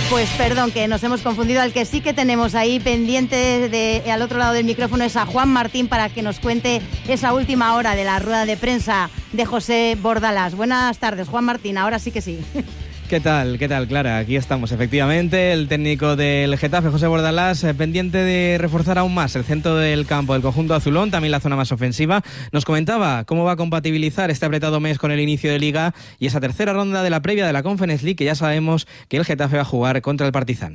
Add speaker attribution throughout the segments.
Speaker 1: Pues perdón, que nos hemos confundido. Al que sí que tenemos ahí pendiente al otro lado del micrófono es a Juan Martín para que nos cuente esa última hora de la rueda de prensa de José Bordalás. Buenas tardes, Juan Martín, ahora sí que sí.
Speaker 2: ¿Qué tal, Clara? Aquí estamos, efectivamente. El técnico del Getafe, José Bordalás, pendiente de reforzar aún más el centro del campo del conjunto azulón, también la zona más ofensiva. Nos comentaba cómo va a compatibilizar este apretado mes con el inicio de Liga y esa tercera ronda de la previa de la Conference League, que ya sabemos que el Getafe va a jugar contra el Partizan.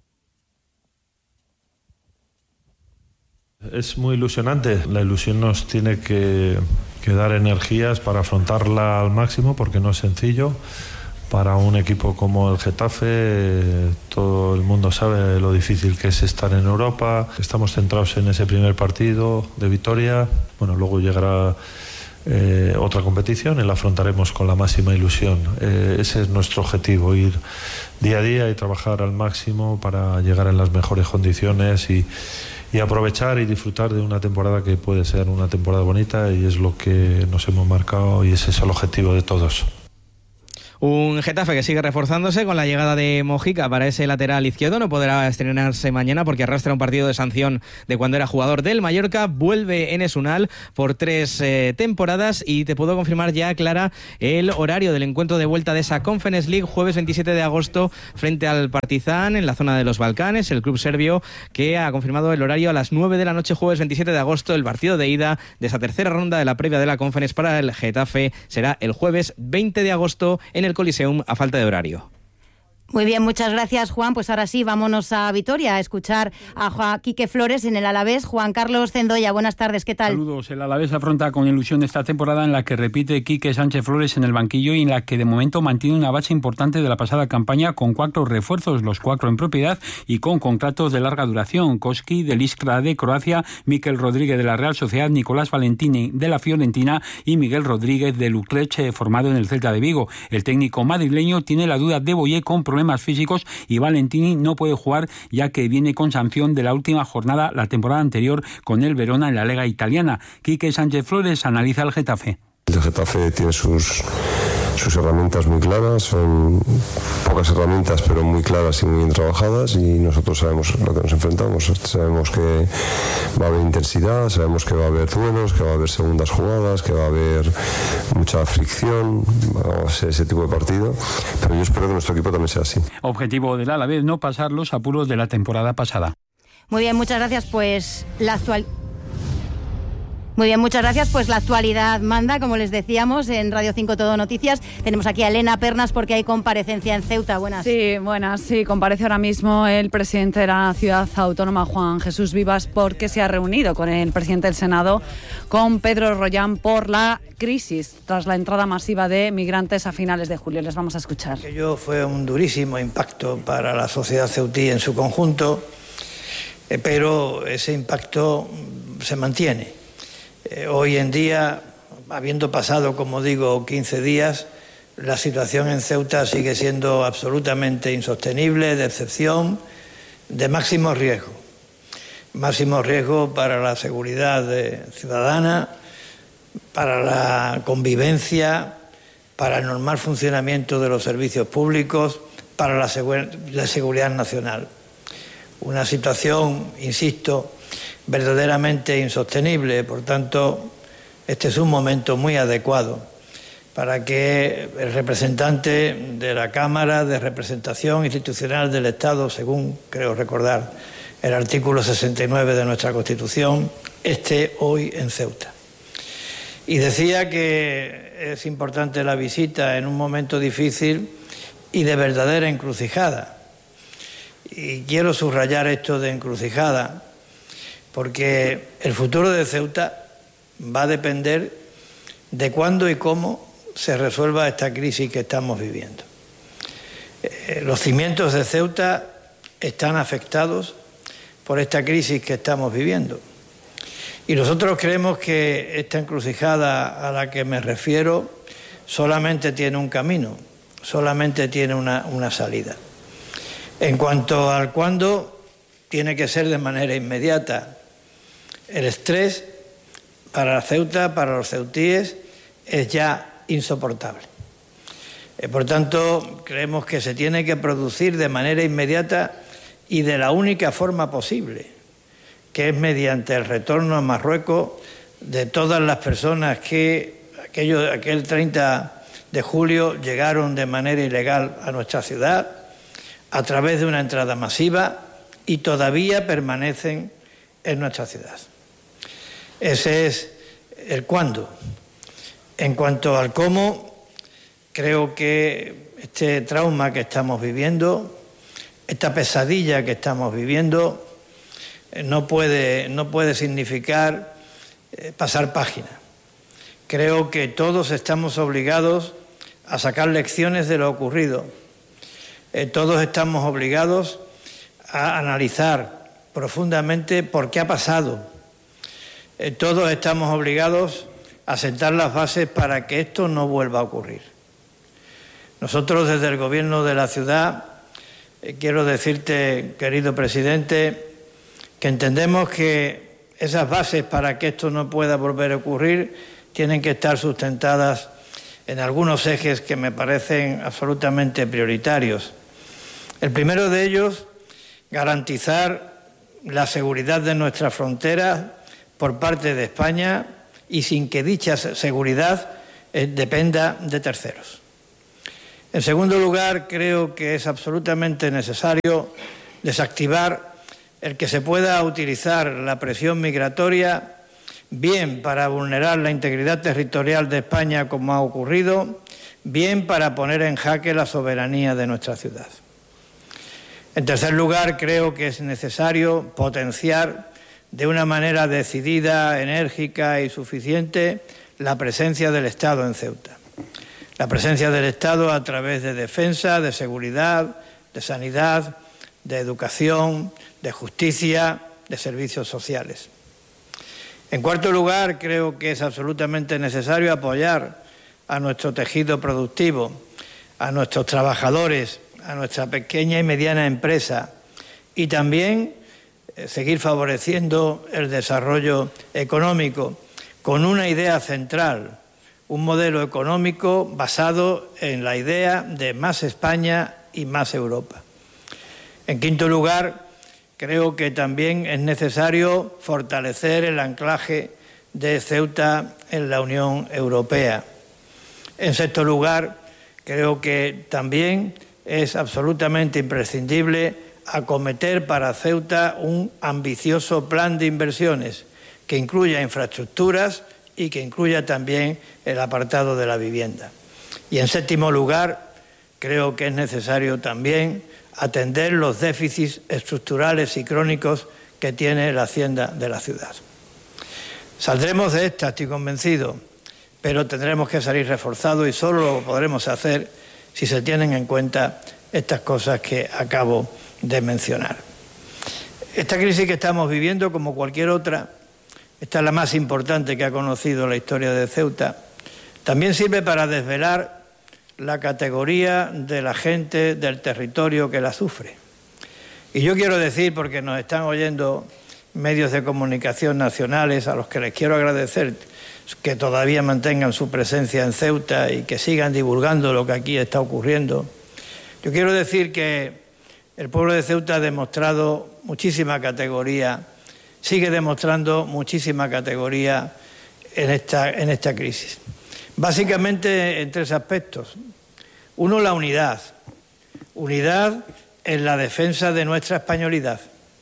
Speaker 3: Es muy ilusionante. La ilusión nos tiene que dar energías para afrontarla al máximo, porque no es sencillo. Para un equipo como el Getafe, todo el mundo sabe lo difícil que es estar en Europa. Estamos centrados en ese primer partido de victoria. Bueno, luego llegará otra competición y la afrontaremos con la máxima ilusión. Ese es nuestro objetivo, ir día a día y trabajar al máximo para llegar en las mejores condiciones y aprovechar y disfrutar de una temporada que puede ser una temporada bonita, y es lo que nos hemos marcado y ese es el objetivo de todos.
Speaker 2: Un Getafe que sigue reforzándose con la llegada de Mojica para ese lateral izquierdo. No podrá estrenarse mañana porque arrastra un partido de sanción de cuando era jugador del Mallorca. Vuelve Enes Unal por 3 temporadas y te puedo confirmar ya, Clara, el horario del encuentro de vuelta de esa Conference League, jueves 27 de agosto frente al Partizan en la zona de los Balcanes. El club serbio que ha confirmado el horario a las 9 de la noche, jueves 27 de agosto. El partido de ida de esa tercera ronda de la previa de la Conference para el Getafe será el jueves 20 de agosto en el Coliseum a falta de horario.
Speaker 1: Muy bien, muchas gracias, Juan. Pues ahora sí, vámonos a Vitoria a escuchar a Quique Flores en el Alavés. Juan Carlos Cendoya, buenas tardes, ¿qué tal?
Speaker 4: Saludos. El Alavés afronta con ilusión esta temporada en la que repite Quique Sánchez Flores en el banquillo y en la que de momento mantiene una base importante de la pasada campaña con 4 refuerzos, los 4 en propiedad y con contratos de larga duración. Koski del Iskra de Croacia, Mikel Rodríguez de la Real Sociedad, Nicolás Valentini de la Fiorentina y Miguel Rodríguez del Utrecht, formado en el Celta de Vigo. El técnico madrileño tiene la duda de Boyé con problemas físicos y Valentini no puede jugar ya que viene con sanción de la última jornada la temporada anterior con el Verona en la Liga Italiana. Quique Sánchez Flores analiza el Getafe.
Speaker 5: El Getafe tiene sus herramientas muy claras, son pocas herramientas pero muy claras y muy bien trabajadas, y nosotros sabemos lo que nos enfrentamos. Sabemos que va a haber intensidad, sabemos que va a haber duelos, que va a haber segundas jugadas, que va a haber mucha fricción, va a ser ese tipo de partido, pero yo espero que nuestro equipo también sea así.
Speaker 4: Objetivo del Alavés, no pasar los apuros de la temporada pasada.
Speaker 1: Muy bien, muchas gracias. Pues la actualidad manda, como les decíamos, en Radio 5 Todo Noticias. Tenemos aquí a Elena Pernas porque hay comparecencia en Ceuta. Buenas.
Speaker 6: Sí, buenas. Sí, comparece ahora mismo el presidente de la ciudad autónoma, Juan Jesús Vivas, porque se ha reunido con el presidente del Senado, con Pedro Rollán, por la crisis tras la entrada masiva de migrantes a finales de julio. Les vamos a escuchar.
Speaker 7: Aquello fue un durísimo impacto para la sociedad ceutí en su conjunto, pero ese impacto se mantiene. Hoy en día, habiendo pasado, como digo, 15 días, la situación en Ceuta sigue siendo absolutamente insostenible, de excepción, de máximo riesgo. Máximo riesgo para la seguridad ciudadana, para la convivencia, para el normal funcionamiento de los servicios públicos, para la seguridad nacional. Una situación, insisto, verdaderamente insostenible. Por tanto, este es un momento muy adecuado para que el representante de la Cámara de Representación Institucional del Estado, según creo recordar el artículo 69 de nuestra Constitución, esté hoy en Ceuta. Y decía que es importante la visita en un momento difícil y de verdadera encrucijada. Y quiero subrayar esto de encrucijada, porque el futuro de Ceuta va a depender de cuándo y cómo se resuelva esta crisis que estamos viviendo. Los cimientos de Ceuta están afectados por esta crisis que estamos viviendo. Y nosotros creemos que esta encrucijada a la que me refiero solamente tiene un camino, solamente tiene una salida. En cuanto al cuándo, tiene que ser de manera inmediata. El estrés para Ceuta, para los ceutíes, es ya insoportable. Por tanto, creemos que se tiene que producir de manera inmediata y de la única forma posible, que es mediante el retorno a Marruecos de todas las personas que aquel 30 de julio llegaron de manera ilegal a nuestra ciudad a través de una entrada masiva y todavía permanecen en nuestra ciudad. Ese es el cuándo. En cuanto al cómo, creo que este trauma que estamos viviendo, esta pesadilla que estamos viviendo, no puede significar pasar página. Creo que todos estamos obligados a sacar lecciones de lo ocurrido. Todos estamos obligados a analizar profundamente por qué ha pasado. Todos estamos obligados a sentar las bases para que esto no vuelva a ocurrir. Nosotros desde el Gobierno de la ciudad, quiero decirte, querido presidente, que entendemos que esas bases para que esto no pueda volver a ocurrir tienen que estar sustentadas en algunos ejes que me parecen absolutamente prioritarios. El primero de ellos, garantizar la seguridad de nuestras fronteras por parte de España y sin que dicha seguridad dependa de terceros. En segundo lugar, creo que es absolutamente necesario desactivar el que se pueda utilizar la presión migratoria bien para vulnerar la integridad territorial de España, como ha ocurrido, bien para poner en jaque la soberanía de nuestra ciudad. En tercer lugar, creo que es necesario potenciar de una manera decidida, enérgica y suficiente la presencia del Estado en Ceuta. La presencia del Estado a través de defensa, de seguridad, de sanidad, de educación, de justicia, de servicios sociales. En cuarto lugar, creo que es absolutamente necesario apoyar a nuestro tejido productivo, a nuestros trabajadores, a nuestra pequeña y mediana empresa y también seguir favoreciendo el desarrollo económico con una idea central, un modelo económico basado en la idea de más España y más Europa. En quinto lugar, creo que también es necesario fortalecer el anclaje de Ceuta en la Unión Europea. En sexto lugar, creo que también es absolutamente imprescindible acometer para Ceuta un ambicioso plan de inversiones que incluya infraestructuras y que incluya también el apartado de la vivienda. Y en séptimo lugar, creo que es necesario también atender los déficits estructurales y crónicos que tiene la hacienda de la ciudad. Saldremos de esta, estoy convencido, pero tendremos que salir reforzados y solo lo podremos hacer si se tienen en cuenta estas cosas que acabo de mencionar. Esta crisis que estamos viviendo, como cualquier otra, esta es la más importante que ha conocido la historia de Ceuta, también sirve para desvelar la categoría de la gente del territorio que la sufre. Y yo quiero decir, porque nos están oyendo medios de comunicación nacionales, a los que les quiero agradecer que todavía mantengan su presencia en Ceuta y que sigan divulgando lo que aquí está ocurriendo. Yo quiero decir que el pueblo de Ceuta ha demostrado muchísima categoría, sigue demostrando muchísima categoría en esta crisis. Básicamente en tres aspectos. Uno, la unidad. Unidad en la defensa de nuestra españolidad.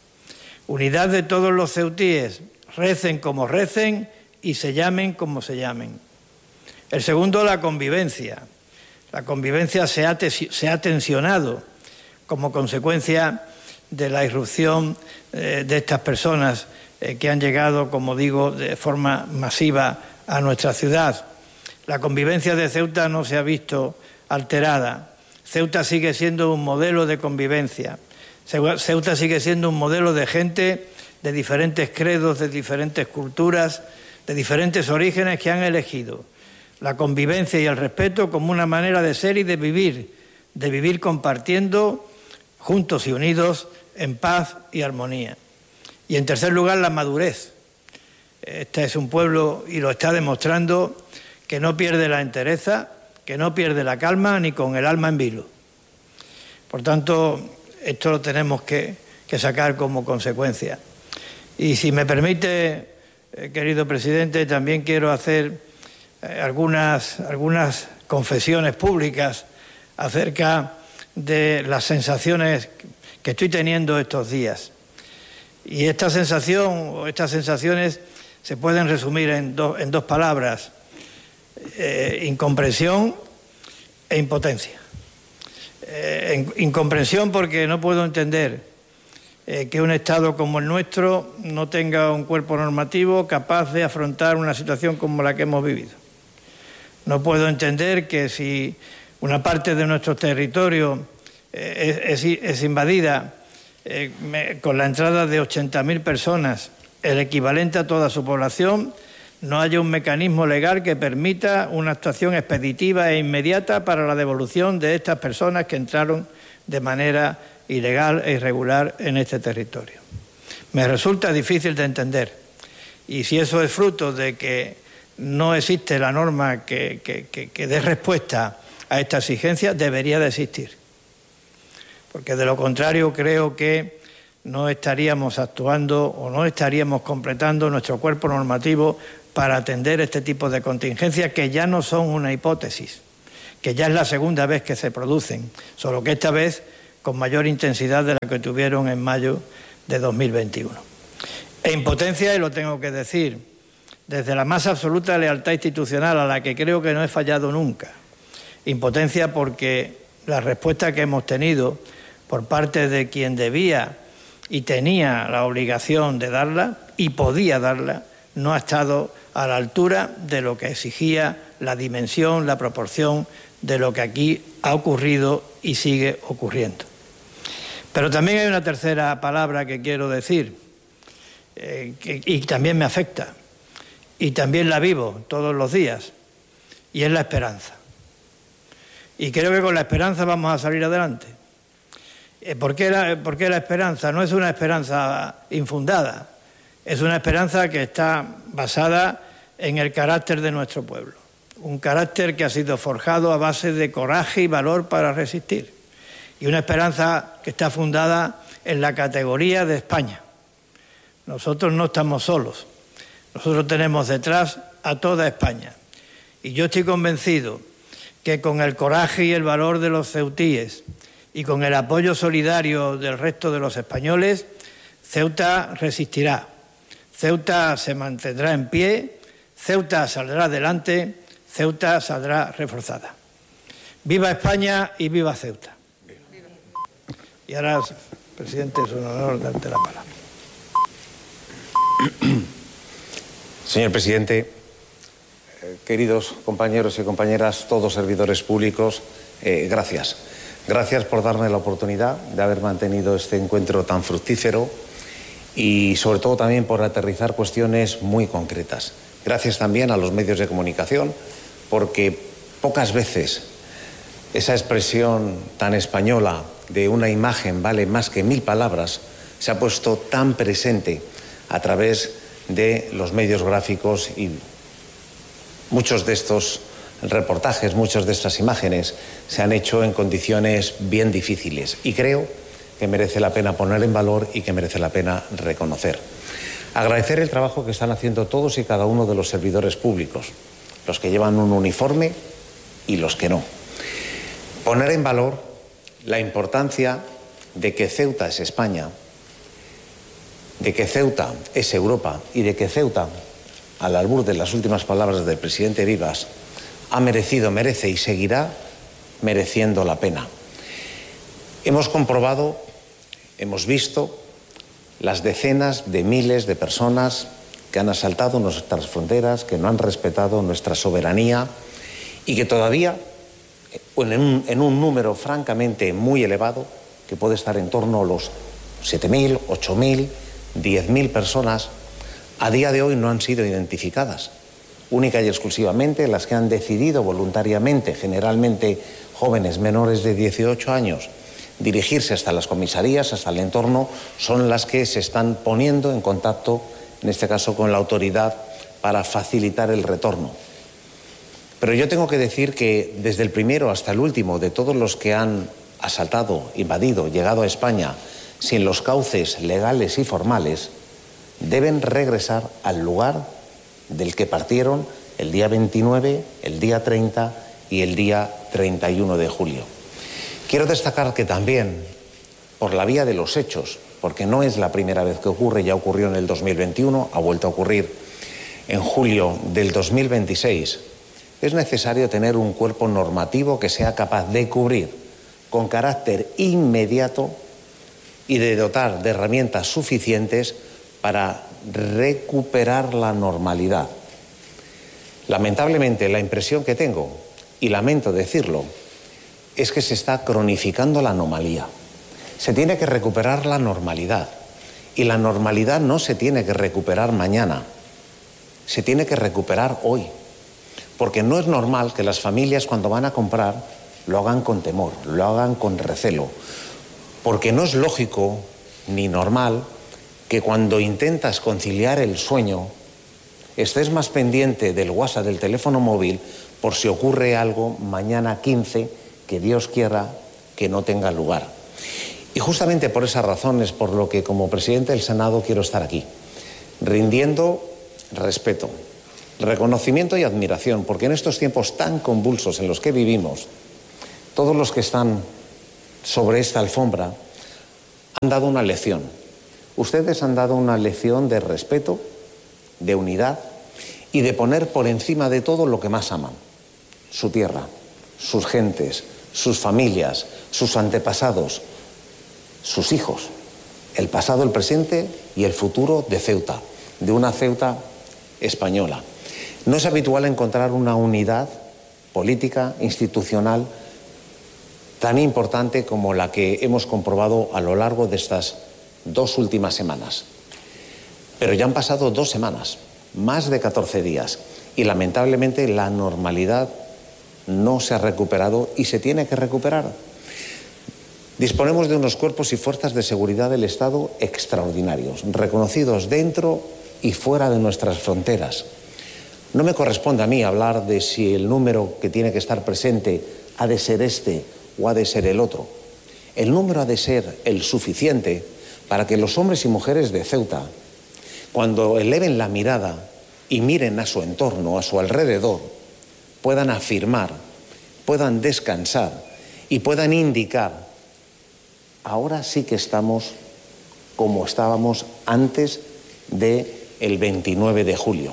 Speaker 7: Unidad de todos los ceutíes, recen como recen y se llamen como se llamen. El segundo, la convivencia. La convivencia se ha tensionado como consecuencia de la irrupción de estas personas que han llegado, como digo, de forma masiva a nuestra ciudad. La convivencia de Ceuta no se ha visto alterada. Ceuta sigue siendo un modelo de convivencia. Ceuta sigue siendo un modelo de gente de diferentes credos, de diferentes culturas, de diferentes orígenes que han elegido la convivencia y el respeto como una manera de ser y de vivir compartiendo juntos y unidos en paz y armonía. Y en tercer lugar, la madurez. Este es un pueblo, y lo está demostrando, que no pierde la entereza, que no pierde la calma ni con el alma en vilo. Por tanto, esto lo tenemos que sacar como consecuencia. Y si me permite, querido presidente, también quiero hacer algunas confesiones públicas acerca de las sensaciones que estoy teniendo estos días. Y esta sensación o estas sensaciones se pueden resumir en dos palabras: incomprensión e impotencia. Incomprensión porque no puedo entender que un Estado como el nuestro no tenga un cuerpo normativo capaz de afrontar una situación como la que hemos vivido. No puedo entender que si una parte de nuestro territorio es invadida con la entrada de 80.000 personas, el equivalente a toda su población, no haya un mecanismo legal que permita una actuación expeditiva e inmediata para la devolución de estas personas que entraron de manera ilegal e irregular en este territorio. Me resulta difícil de entender, y si eso es fruto de que no existe la norma que dé respuesta a esta exigencia, debería de existir, porque de lo contrario creo que no estaríamos actuando o no estaríamos completando nuestro cuerpo normativo para atender este tipo de contingencias que ya no son una hipótesis, que ya es la segunda vez que se producen, solo que esta vez con mayor intensidad de la que tuvieron en mayo de 2021. E impotencia, y lo tengo que decir, desde la más absoluta lealtad institucional, a la que creo que no he fallado nunca. Impotencia porque la respuesta que hemos tenido por parte de quien debía y tenía la obligación de darla y podía darla, no ha estado a la altura de lo que exigía la dimensión, la proporción de lo que aquí ha ocurrido y sigue ocurriendo. Pero también hay una tercera palabra que quiero decir, y también me afecta, y también la vivo todos los días, y es la esperanza. Y creo que con la esperanza vamos a salir adelante. ¿Por qué la esperanza? No es una esperanza infundada, es una esperanza que está basada en el carácter de nuestro pueblo. Un carácter que ha sido forjado a base de coraje y valor para resistir. Y una esperanza que está fundada en la categoría de España. Nosotros no estamos solos. Nosotros tenemos detrás a toda España. Y yo estoy convencido que con el coraje y el valor de los ceutíes y con el apoyo solidario del resto de los españoles, Ceuta resistirá. Ceuta se mantendrá en pie, Ceuta saldrá adelante, Ceuta saldrá reforzada. ¡Viva España y viva Ceuta! Y ahora, presidente, es un honor darte la palabra.
Speaker 8: Señor presidente, queridos compañeros y compañeras, todos servidores públicos, gracias. Gracias por darme la oportunidad de haber mantenido este encuentro tan fructífero y sobre todo también por aterrizar cuestiones muy concretas. Gracias también a los medios de comunicación, porque pocas veces esa expresión tan española de una imagen vale más que 1000 palabras se ha puesto tan presente a través de los medios gráficos, y muchos de estos reportajes, muchas de estas imágenes se han hecho en condiciones bien difíciles y creo que merece la pena poner en valor y que merece la pena reconocer. Agradecer el trabajo que están haciendo todos y cada uno de los servidores públicos, los que llevan un uniforme y los que no. Poner en valor la importancia de que Ceuta es España, de que Ceuta es Europa y de que Ceuta, al albur de las últimas palabras del presidente Vivas, ha merecido, merece y seguirá mereciendo la pena. Hemos comprobado, hemos visto las decenas de miles de personas que han asaltado nuestras fronteras, que no han respetado nuestra soberanía y que todavía, en un número francamente muy elevado, que puede estar en torno a los 7.000, 8.000, 10.000 personas, a día de hoy no han sido identificadas. Única y exclusivamente las que han decidido voluntariamente, generalmente jóvenes menores de 18 años, dirigirse hasta las comisarías, hasta el entorno, son las que se están poniendo en contacto, en este caso con la autoridad, para facilitar el retorno. Pero yo tengo que decir que desde el primero hasta el último de todos los que han asaltado, invadido, llegado a España sin los cauces legales y formales, deben regresar al lugar del que partieron el día 29, el día 30 y el día 31 de julio. Quiero destacar que también, por la vía de los hechos, porque no es la primera vez que ocurre, ya ocurrió en el 2021, ha vuelto a ocurrir en julio del 2026, es necesario tener un cuerpo normativo que sea capaz de cubrir con carácter inmediato y de dotar de herramientas suficientes para recuperar la normalidad. Lamentablemente, la impresión que tengo, y lamento decirlo, es que se está cronificando la anomalía. Se tiene que recuperar la normalidad, y la normalidad no se tiene que recuperar mañana, se tiene que recuperar hoy. Porque no es normal que las familias cuando van a comprar lo hagan con temor, lo hagan con recelo. Porque no es lógico ni normal que cuando intentas conciliar el sueño estés más pendiente del WhatsApp, del teléfono móvil, por si ocurre algo mañana 15, que Dios quiera que no tenga lugar. Y justamente por esas razones, por lo que como presidente del Senado quiero estar aquí, rindiendo respeto, reconocimiento y admiración, porque en estos tiempos tan convulsos en los que vivimos, todos los que están sobre esta alfombra han dado una lección. Ustedes han dado una lección de respeto, de unidad y de poner por encima de todo lo que más aman: su tierra, sus gentes, sus familias, sus antepasados, sus hijos, el pasado, el presente y el futuro de Ceuta, de una Ceuta española. No es habitual encontrar una unidad política, institucional, tan importante como la que hemos comprobado a lo largo de estas 2 últimas semanas. Pero ya han pasado 2 semanas, más de 14 días, y lamentablemente la normalidad no se ha recuperado y se tiene que recuperar. Disponemos de unos cuerpos y fuerzas de seguridad del Estado extraordinarios, reconocidos dentro y fuera de nuestras fronteras. No me corresponde a mí hablar de si el número que tiene que estar presente ha de ser este o ha de ser el otro. El número ha de ser el suficiente para que los hombres y mujeres de Ceuta, cuando eleven la mirada y miren a su entorno, a su alrededor, puedan afirmar, puedan descansar y puedan indicar: ahora sí que estamos como estábamos antes del 29 de julio.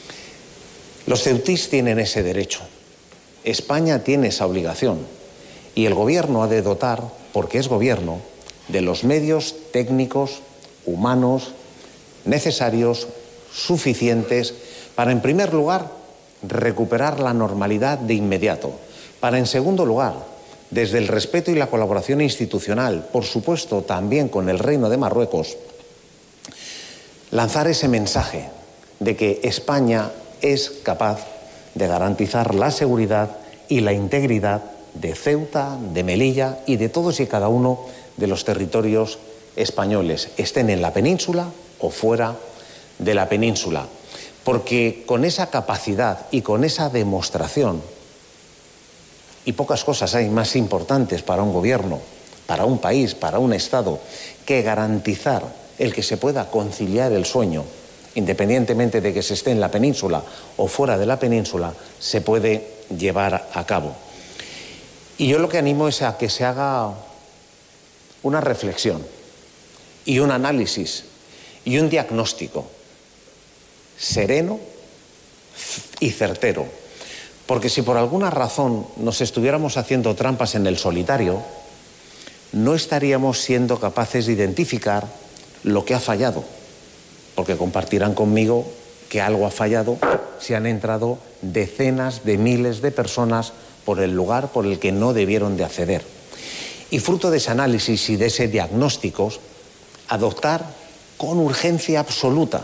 Speaker 8: Los ceutís tienen ese derecho, España tiene esa obligación y el gobierno ha de dotar, porque es gobierno, de los medios técnicos, humanos, necesarios, suficientes, para en primer lugar recuperar la normalidad de inmediato, para en segundo lugar, desde el respeto y la colaboración institucional, por supuesto también con el Reino de Marruecos, lanzar ese mensaje de que España es capaz de garantizar la seguridad y la integridad de Ceuta, de Melilla y de todos y cada uno de los territorios españoles, estén en la península o fuera de la península. Porque con esa capacidad y con esa demostración, y pocas cosas hay más importantes para un gobierno, para un país, para un Estado, que garantizar el que se pueda conciliar el sueño, independientemente de que se esté en la península o fuera de la península, se puede llevar a cabo. Y yo lo que animo es a que se haga una reflexión y un análisis y un diagnóstico sereno y certero. Porque si por alguna razón nos estuviéramos haciendo trampas en el solitario, no estaríamos siendo capaces de identificar lo que ha fallado. Porque compartirán conmigo que algo ha fallado si han entrado decenas de miles de personas por el lugar por el que no debieron de acceder. Y fruto de ese análisis y de ese diagnóstico, adoptar con urgencia absoluta,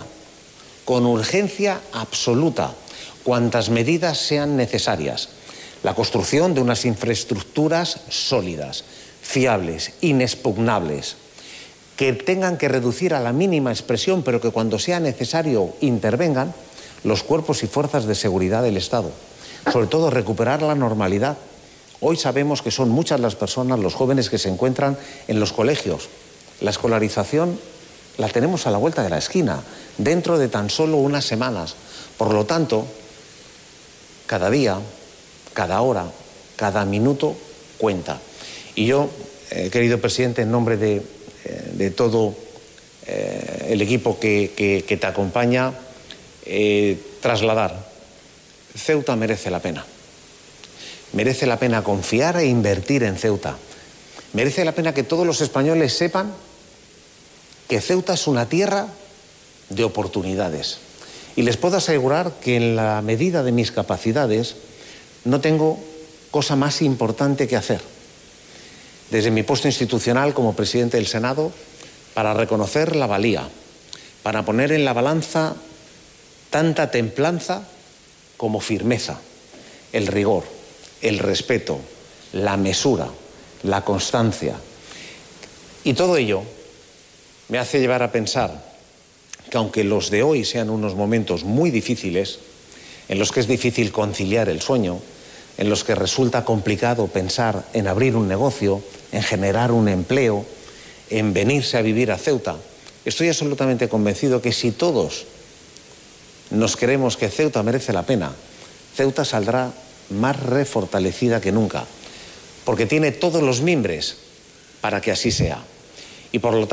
Speaker 8: cuantas medidas sean necesarias. La construcción de unas infraestructuras sólidas, fiables, inexpugnables, que tengan que reducir a la mínima expresión, pero que cuando sea necesario intervengan los cuerpos y fuerzas de seguridad del Estado. sobre todo recuperar la normalidad. Hoy sabemos que son muchas las personas, los jóvenes que se encuentran en los colegios. La escolarización la tenemos a la vuelta de la esquina, dentro de tan solo unas semanas. Por lo tanto, cada día, cada hora, cada minuto cuenta. Y yo, querido presidente, en nombre de todo el equipo que te acompaña, trasladar: Ceuta merece la pena. Merece la pena confiar e invertir en Ceuta. Merece la pena que todos los españoles sepan que Ceuta es una tierra de oportunidades. Y les puedo asegurar que en la medida de mis capacidades no tengo cosa más importante que hacer, desde mi puesto institucional como presidente del Senado, para reconocer la valía, para poner en la balanza tanta templanza como firmeza, el rigor, el respeto, la mesura, la constancia. Y todo ello me hace llevar a pensar que aunque los de hoy sean unos momentos muy difíciles, en los que es difícil conciliar el sueño, en los que resulta complicado pensar en abrir un negocio, en generar un empleo, en venirse a vivir a Ceuta, estoy absolutamente convencido que si todos nos creemos que Ceuta merece la pena, Ceuta saldrá más refortalecida que nunca, porque tiene todos los mimbres para que así sea. Y por lo tanto,